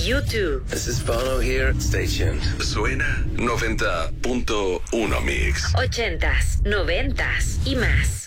YouTube. This is Bono here. Stay tuned. Suena 90.1 Mix. 80s, 90s y más.